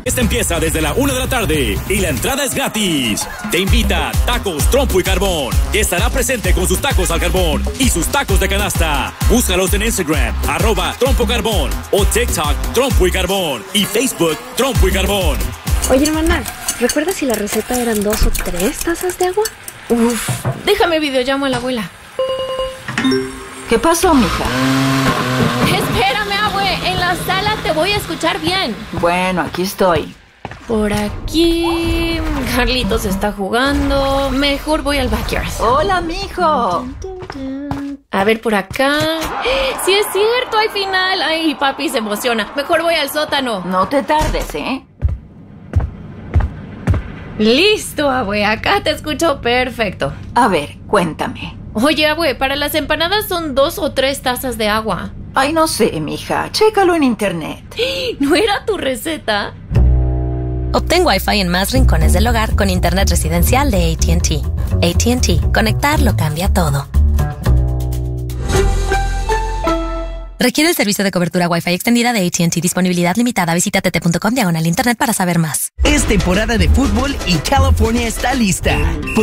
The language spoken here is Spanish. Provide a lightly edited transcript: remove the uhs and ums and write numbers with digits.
Esta empieza desde la 1 de la tarde y la entrada es gratis. Te invita Tacos, Trompo y Carbón, que estará presente con sus tacos al carbón y sus tacos de canasta. Búscalos en Instagram, @TrompoCarbón o TikTok Trompo y Carbón y Facebook Trompo y Carbón. Oye, hermana, ¿recuerdas si la receta eran 2 o 3 tazas de agua? Uf, déjame videollamo a la abuela. ¿Qué pasó, mija? Espérame, abue, en la sala te voy a escuchar bien. Bueno, aquí estoy. Por aquí... Carlitos está jugando. Mejor voy al backyard. Hola, mijo. A ver, por acá... ¡Sí es cierto! ¡Hay final! ¡Ay, papi se emociona! Mejor voy al sótano. No te tardes, ¿eh? Listo, abue. Acá te escucho perfecto. A ver, cuéntame. Oye, abue, para las empanadas son 2 o 3 tazas de agua. Ay, no sé, mija. Chécalo en internet. ¿No era tu receta? Obtén Wi-Fi en más rincones del hogar con internet residencial de AT&T. AT&T. Conectar lo cambia todo. Requiere el servicio de cobertura Wi-Fi extendida de AT&T. Disponibilidad limitada. Visita tt.com/internet para saber más. Es temporada de fútbol y California está lista.